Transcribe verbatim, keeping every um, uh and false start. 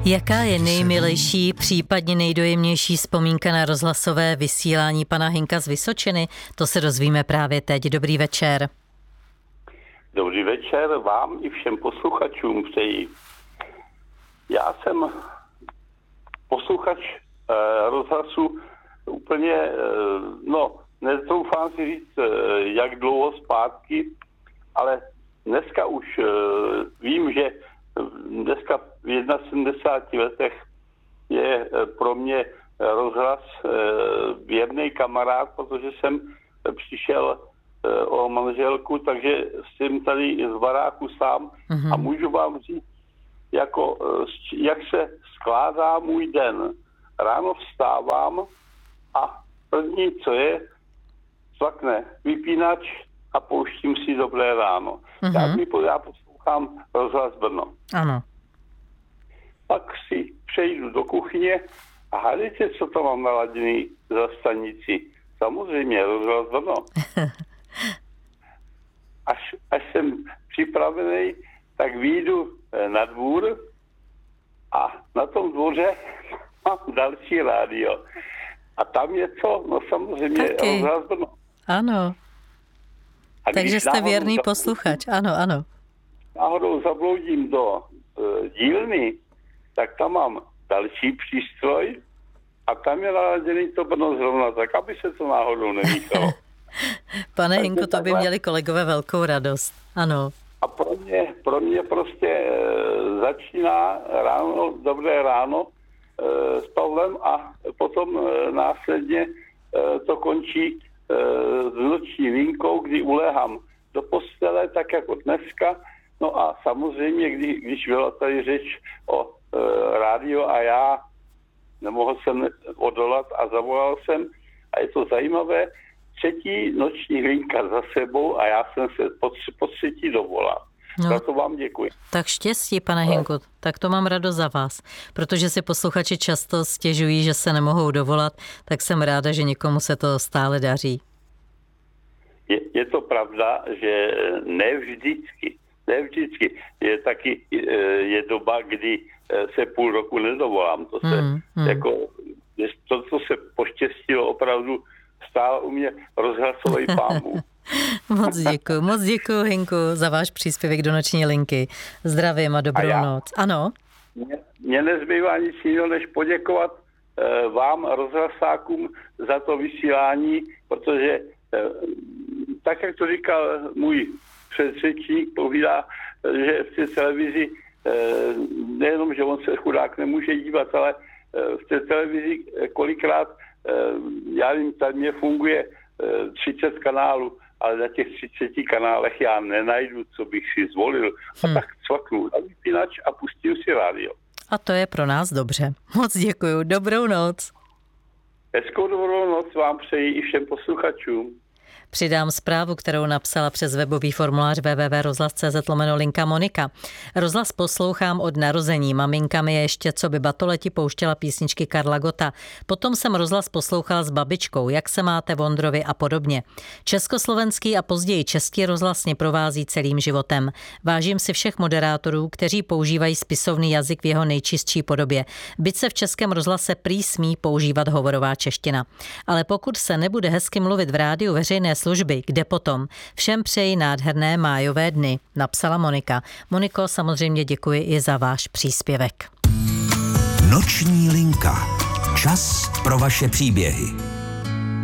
Jaká je nejmilejší, případně nejdojemnější vzpomínka na rozhlasové vysílání pana Hynka z Vysočiny? To se dozvíme právě teď. Dobrý večer. Dobrý večer vám i všem posluchačům přeji. Já jsem posluchač eh, rozhlasu úplně, eh, no, netroufám si říct, eh, jak dlouho zpátky, ale dneska už eh, vím, že dneska v sedmdesáti jedna letech je pro mě rozhlas věrný kamarád, protože jsem přišel o manželku, takže jsem tady z baráku sám mm-hmm. a můžu vám říct, jako, jak se skládá můj den. Ráno vstávám a první, co je, cvakne vypínač a pouštím si Dobré ráno. Mm-hmm. Já, mi, já poslouchám rozhlas Brno. Ano. Pak si přejdu do kuchyně a hádejte, co to mám naladěný za stanici. Samozřejmě, rozhlas Brno. Až, až jsem připravený, tak vyjdu na dvůr a na tom dvoře mám další rádio. A tam je co? No samozřejmě rozhlas Brno. Ano. A takže jste věrný posluchač. Ano, ano. Náhodou zabloudím do uh, dílny, tak tam mám další přístroj a tam je naladěný to Brno zrovna tak, aby se to náhodou nemíchalo. Pane Hynko, to by měli kolegové velkou radost. Ano. A pro mě, pro mě prostě e, začíná ráno, Dobré ráno e, s Pavlem a potom e, následně e, to končí e, s noční linkou, kdy uléhám do postele, tak jako dneska. No a samozřejmě, kdy, když byla tady řeč o e, rádio a já nemohl jsem odolat a zavolal jsem a je to zajímavé, třetí noční linka za sebou a já jsem se po, po třetí dovolal. No, za to vám děkuji. Tak štěstí, pane Hynku, tak to mám radost za vás, protože si posluchači často stěžují, že se nemohou dovolat, tak jsem ráda, že někomu se to stále daří. Je, je to pravda, že ne vždycky, ne vždycky. Je taky je doba, kdy se půl roku nedovolám. To se hmm, hmm. jako, to, co se poštěstilo opravdu stále u mě rozhlasovej pámu. Moc děkuji, moc děkuji, Hynku, za váš příspěvek do noční linky. Zdravím a dobrou a já, noc. Ano? Mě, mě nezbývá nic jiného, než poděkovat eh, vám, rozhlasákům, za to vysílání, protože eh, tak, jak to říkal můj předřečník, povídá, že v té televizi eh, nejenom, že on se chudák nemůže dívat, ale eh, v té televizi kolikrát já vím, tady mě funguje třicet kanálů, ale na těch třiceti kanálech já nenajdu, co bych si zvolil. A hmm. tak cvaknu na vypínač a pustím si rádio. A to je pro nás dobře. Moc děkuju. Dobrou noc. Hezkou dobrou noc vám přeji i všem posluchačům. Přidám zprávu, kterou napsala přes webový formulář w w w tečka rozhlas tečka c z lomeno linka Monika. Rozhlas poslouchám od narození. Maminka mi ještě co by batoleti pouštěla písničky Karla Gotta. Potom jsem rozhlas poslouchala s babičkou, Jak se máte, Vondrovi a podobně. Československý a později český rozhlas mě provází celým životem. Vážím si všech moderátorů, kteří používají spisovný jazyk v jeho nejčistší podobě. Byť se v českém rozhlase prý smí používat hovorová čeština. Ale pokud se nebude hezky mluvit v rádiu veřejné služby, kde potom? Všem přeji nádherné májové dny, napsala Monika. Moniko, samozřejmě děkuji i za váš příspěvek. Noční linka. Čas pro vaše příběhy.